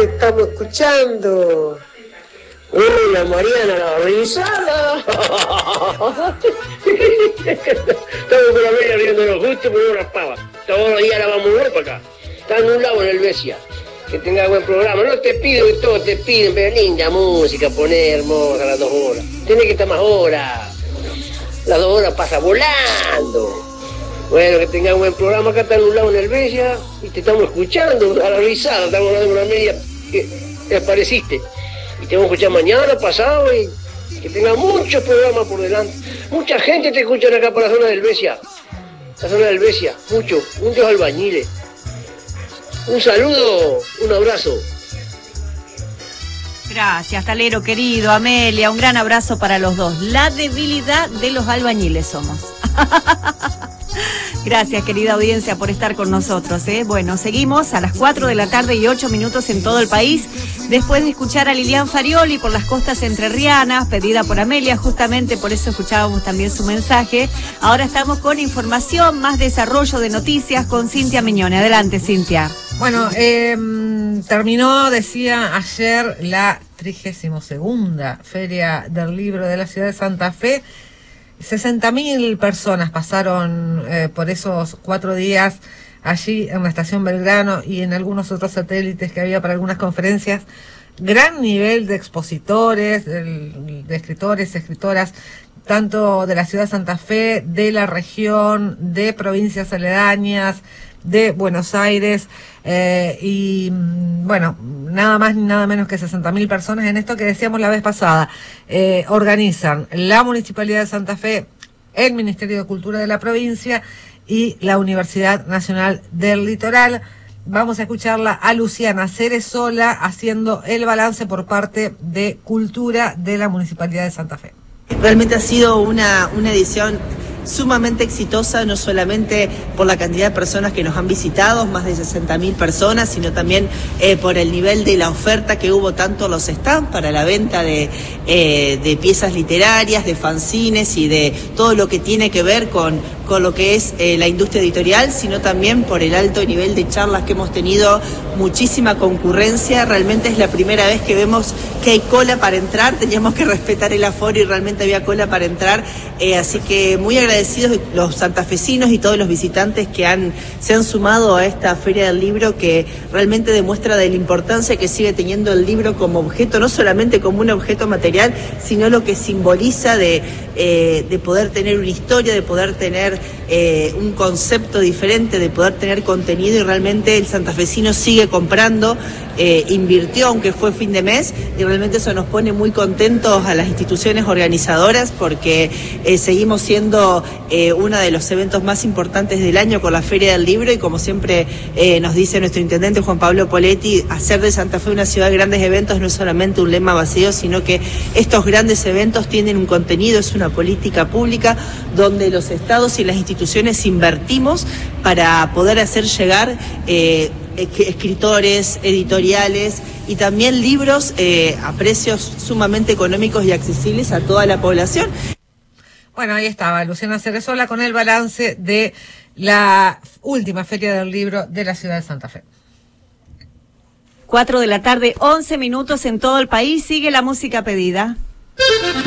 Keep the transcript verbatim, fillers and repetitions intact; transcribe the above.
te estamos escuchando. Hola, Mariana, la revisada. Estamos con la media riéndonos justo por una raspaba. Todos los días la vamos a ver para acá. Está en un lado en el Besia. Que tenga buen programa. No te pido que todos te piden, pero linda música, poner hermosa las dos horas. Tiene que estar más horas. Las dos horas pasa volando. Bueno, que tenga buen programa. Acá está en un lado en el Besia. Y te estamos escuchando a la revisada. Estamos hablando con la media que te apareciste. Y te vamos a escuchar mañana, pasado, y que tenga muchos programas por delante. Mucha gente te escucha acá por la zona del Besia. La zona del Besia, mucho. Muchos albañiles. Un saludo, un abrazo. Gracias, Talero querido, Amelia, un gran abrazo para los dos. La debilidad de los albañiles somos. Gracias, querida audiencia, por estar con nosotros, ¿eh? Bueno, seguimos a las cuatro de la tarde y ocho minutos en todo el país. Después de escuchar a Lilian Farioli por las costas entrerrianas, pedida por Amelia, justamente por eso escuchábamos también su mensaje. Ahora estamos con información, más desarrollo de noticias con Cintia Miñone. Adelante, Cintia. Bueno, eh, terminó, decía ayer, la trigésima segunda Feria del Libro de la ciudad de Santa Fe. sesenta mil personas pasaron eh, por esos cuatro días allí en la estación Belgrano y en algunos otros satélites que había para algunas conferencias. Gran nivel de expositores, de, de escritores, escritoras, tanto de la ciudad de Santa Fe, de la región, de provincias aledañas, de Buenos Aires, eh, y bueno, nada más ni nada menos que sesenta mil personas en esto que decíamos la vez pasada. Eh, organizan la Municipalidad de Santa Fe, el Ministerio de Cultura de la provincia y la Universidad Nacional del Litoral. Vamos a escucharla a Luciana Cerezola haciendo el balance por parte de Cultura de la Municipalidad de Santa Fe. Realmente ha sido una, una edición sumamente exitosa, no solamente por la cantidad de personas que nos han visitado, más de sesenta mil personas, sino también eh, por el nivel de la oferta que hubo tanto en los stands para la venta de, eh, de piezas literarias, de fanzines y de todo lo que tiene que ver con, con lo que es eh, la industria editorial, sino también por el alto nivel de charlas que hemos tenido, muchísima concurrencia. Realmente es la primera vez que vemos que hay cola para entrar, teníamos que respetar el aforo y realmente había cola para entrar, eh, así que muy agradecidos los santafesinos y todos los visitantes que han se han sumado a esta Feria del Libro, que realmente demuestra de la importancia que sigue teniendo el libro como objeto, no solamente como un objeto material, sino lo que simboliza de, eh, de poder tener una historia, de poder tener eh, un concepto diferente, de poder tener contenido, y realmente el santafesino sigue comprando, eh, invirtió aunque fue fin de mes, y realmente eso nos pone muy contentos a las instituciones organizadoras, porque eh, seguimos siendo eh, uno de los eventos más importantes del año con la Feria del Libro, y como siempre eh, nos dice nuestro intendente Juan Pablo Poletti, hacer de Santa Fe una ciudad de grandes eventos no es solamente un lema vacío, sino que estos grandes eventos tienen un contenido, es una política pública donde los estados y las instituciones invertimos para poder hacer llegar eh, escritores, editoriales y también libros eh, a precios sumamente económicos y accesibles a toda la población. Bueno, ahí estaba Luciana Cerezola con el balance de la última Feria del Libro de la ciudad de Santa Fe. Cuatro de la tarde, once minutos en todo el país. Sigue la música pedida.